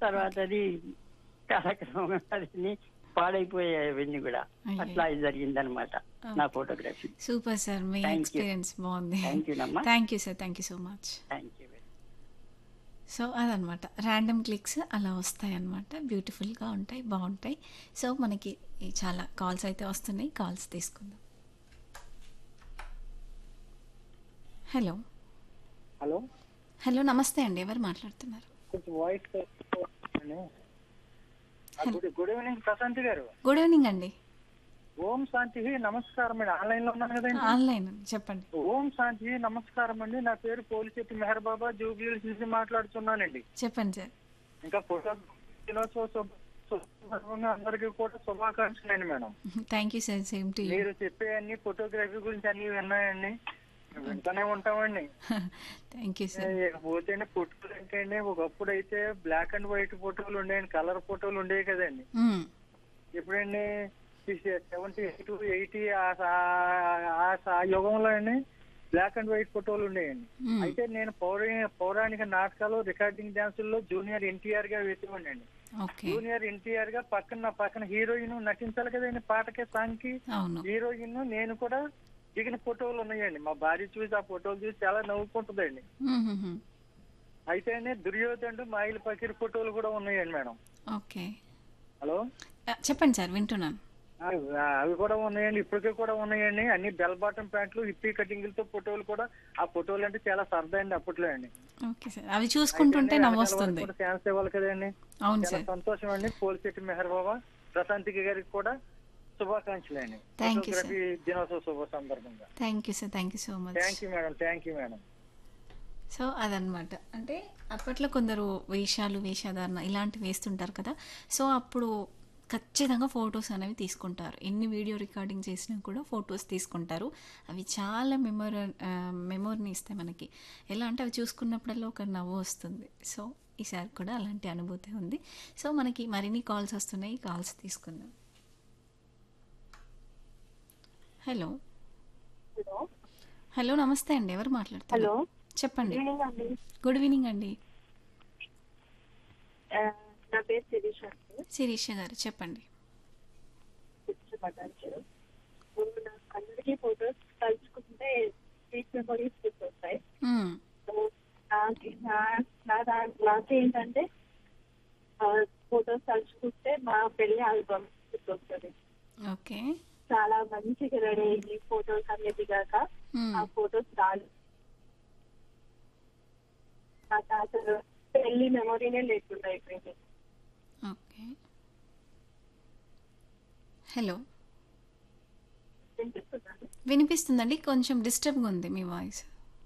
తర్వాత ఓకే. అది కాలక్రమంగా అది పాడైపోయాయి అవన్నీ కూడా. అయ్యయ్యో! అట్లా జరిగిందనమాట నా okay. Photography. Super sir. Me thank you. Experience బావుంది. Thank యూనమ్మా. Thank you sir. Thank you so much. Thank you. So, అదనమాట. ర్యాండమ్ క్లిక్స్ అలా వస్తాయన్నమాట. బ్యూటిఫుల్‌గా ఉంటాయి. బావుంటాయి. సో, మనకి ఈ చాలా కాల్స్ అయితే వస్తున్నాయి. కాల్స్ తీసుకుందాం. హలో. Hello, hello. నమస్తే అండి. ఎవరు మాట్లాడుతున్నారు? కొంచెం voice hello. Good evening Prashanti గారు. గుడ్ ఈవినింగ్ అండి. ఓం శాంతి, నమస్కారం అండి. ఆన్లైన్ లో ఉన్నాను కదండి. ఆన్‌లైన్ అండి. చెప్పండి. ఓం శాంతి, నమస్కారం అండి. నా పేరు పోలిశెట్టి మెహర్ బాబా, జూబ్లీ నుంచి మాట్లాడుతున్నానండి. చెప్పండి సార్. ఇంకా ఫోటో దినోత్సవ సందర్భంగా అందరికీ కూడా శుభాకాంక్షలు అండి madam. Thank you sir. Same to you. మీరు చెప్పే అన్ని ఫోటోగ్రఫీ గురించి అన్ని విన్నాయండి, వింటానే ఉంటామండి. Thank you sir. పోతే ఫోటోలు అంటే అండి, ఒకప్పుడు అయితే బ్లాక్ అండ్ వైట్ ఫోటోలు ఉండేవి, కలర్ ఫోటోలు ఉండేవి కదండి. హ్మ్. ఎప్పుడండి 70 80 ఆ యుగంలో అండి బ్లాక్ అండ్ వైట్ ఫోటోలు ఉండేయండి. హ్మ్. అయితే నేను పౌరాణిక నాటకాలు, రికార్డింగ్ డాన్సుల్లో జూనియర్ ఎన్టీఆర్ గా వేసేవాడిని. ఓకే. జూనియర్ ఎన్టీఆర్ గా పక్కన హీరోయిన్ నటించాలి కదండి, పాటకే సాంగ్ కి. అవును. హీరోయిన్ నేను కూడా దిగిన ఫోటోలు ఉన్నాయండి. మా భార్య చూసి ఆ ఫోటోలు చూసి చాలా నవ్వుకుంటుందండి. హుహుహు. అయితే మాయిల్ మాయిల్ పకీర్ ఫోటోలు కూడా ఉన్నాయండి మేడం. ఓకే. హలో, చెప్పండి సార్. వింటున్నాను. అవి కూడా ఉన్నాయండి, ఇప్పటికీ కూడా ఉన్నాయండి. అన్ని బెల్ బాటం ప్యాంట్లు, హిప్పీ కటింగ్లతో ఫోటోలు కూడా. ఆ ఫోటోలు అంటే చాలా సరదా అండి అప్పట్లో అండి. Okay sir. అవి చూసుకుంటుంటే నవ్వొస్తుంది. ఛాన్స్ ఇవ్వాలి కదండి. అవును చాలా సార్. సంతోషం అండి. పోలిశెట్టి మెహర్ బాబా, ప్రశాంతికి గారికి కూడా శుభాకాంక్షలు అండి Thank you, sir. ఫోటోగ్రఫీ దినోత్సవ శుభ సందర్భంగా. Thank you sir. Thank you so much. Thank you madam, thank you madam. So, అదనమాట. అంటే అప్పట్లో కొందరు వేషధారణ ఇలాంటివి వేస్తుంటారు కదా! సో, అప్పుడు ఖచ్చితంగా ఫోటోస్ అనేవి తీసుకుంటారు. ఎన్ని వీడియో రికార్డింగ్ చేసినా కూడా ఫోటోస్ తీసుకుంటారు. అవి చాలా మెమొరీని ఇస్తాయి మనకి. ఎలా అంటే అవి చూసుకున్నప్పుడల్లా ఒక నవ్వు వస్తుంది. సో, ఈసారి కూడా అలాంటి అనుభూతి ఉంది. సో, మనకి మరిన్ని కాల్స్ వస్తున్నాయి. కాల్స్ తీసుకుందాం. హలో. హలో. హలో. నమస్తే అండి. ఎవరు హలో. మాట్లాడుతున్నారు? చెప్పండి. గుడ్ ఈవినింగ్ అండి. గుడ్ ఈవినింగ్ అండి. నా పేరు శిరీష అండి. శిరీష గారు చెప్పండి. పట్టారు. అందరికీ ఫొటోస్ తలుచుకుంటే స్వీట్ మెమరీస్ గుర్తొస్తాయి. మ్మ్. సో నాకేంటంటే ఫొటోస్ తలుచుకుంటే మా పెళ్లి ఆల్బమ్ గుర్తొస్తుంది. ఓకే. చాలా మంచిగా రెడీ అయ్యి ఫొటోస్ అన్ని దిగాక మ్మ్. ఆ ఫొటోస్ రాదు. నాకు అసలు పెళ్లి మెమొరీనే లేకుండా అయిపోయింది. ఓకే. హలో. వినిపిస్తున్నాను. వినిపిస్తుందండి. కొంచెం డిస్టర్బ్గా ఉంది మీ వాయిస్.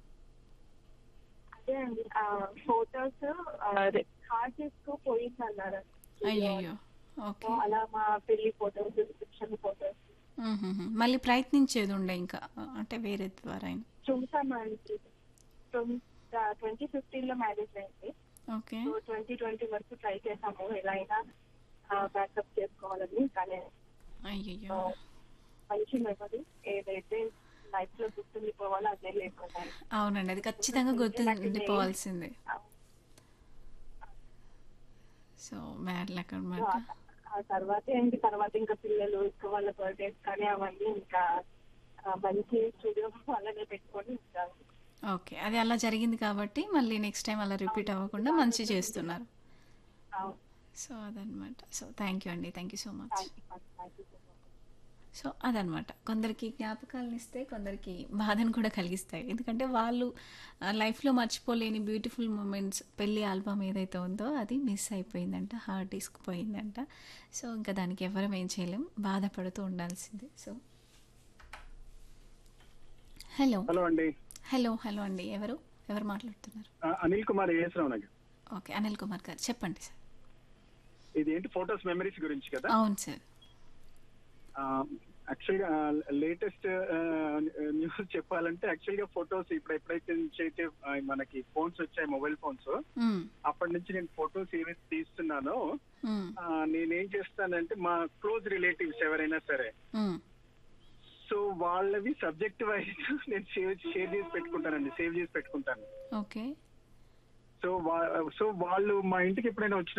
అదే అండి, ఫొటోస్ హార్డ్ డిస్క్ పోయింది అన్నారు. అయ్యయ్యో. ఓకే. అలా మా పెళ్లి ఫొటోస్, రిసెప్షన్ ఫొటోస్ మ్మ్హ్మ్. మళ్ళీ ప్రయత్నించేది ఉండే ఇంకా అంటే వేరే ద్వారా అయినా. చూసామండి. 2015 లో మ్యారేజ్ అయింది. ఓకే. సో 2020 వరకు ట్రై చేసాము ఎలా అయినా బ్యాకప్ చేసుకోవాలని. కానీ అయ్యయ్యో. మంచి మెమరీ ఏదైతే లైఫ్ లో గుర్తుండిపోవాలో అదే లేకుండా. అవునండి. అది ఖచ్చితంగా గుర్తుండిపోవాల్సిందే. సో బ్యాడ్ లక్ అనమాట. ఆ తర్వాత ఇంకా పిల్లలు ఇంకా వాళ్ళ బర్త్డేస్ కానీ అవన్నీ ఇంకా మంచి స్టూడియో వాళ్ళనే పెట్టుకొని ఉంటాము. ఓకే. అది అలా జరిగింది కాబట్టి మళ్ళీ నెక్స్ట్ టైం అలా రిపీట్ అవ్వకుండా మంచి చేస్తున్నారు. సో అదనమాట. సో థ్యాంక్ యూ అండి. Thank you so much. So అదనమాట. కొందరికి జ్ఞాపకాలను ఇస్తే కొందరికి బాధను కూడా కలిగిస్తాయి. ఎందుకంటే వాళ్ళు లైఫ్లో మర్చిపోలేని బ్యూటిఫుల్ మూమెంట్స్ పెళ్ళి ఆల్బమ్ ఏదైతే ఉందో అది మిస్ అయిపోయిందంట, హార్డ్ డిస్క్ పోయిందంట. సో ఇంకా దానికి ఎవరం ఏం చేయలేం, బాధపడుతూ ఉండాల్సిందే. So hello. హలో అండి. హలో. హలో అండి. ఎవరు మాట్లాడుతున్నారు? అనిల్ కుమార్ ఏఎస్రావు నగర్. ఓకే. అనిల్ కుమార్ గారు చెప్పండి సార్. ఇది ఏంటి ఫోటోస్ మెమరీస్ గురించి కదా? అవును సార్. యాక్చువల్ గా లేటెస్ట్ న్యూస్ చెప్పాలంటే యాక్చువల్ గా ఫోటోస్ ఎప్పుడైతే నుంచి అయితే మనకి ఫోన్స్ వచ్చాయి, మొబైల్ ఫోన్స్, మ్మ్. అప్పటి నుంచి నేను ఫోటోస్ ఏవైతే తీస్తున్నానో మ్మ్. నేనేం చేస్తానంటే మా క్లోజ్ రిలేటివ్స్ ఎవరైనా సరే, మ్మ్. సో వాళ్ళవి సబ్జెక్ట్ వైజ్ నేను షేర్ చేసి పెట్టుకుంటానండి, సేవ్ చేసి పెట్టుకుంటాను. ఓకే. సో వాళ్ళు మా ఇంటికి ఎప్పుడైనా వచ్చిన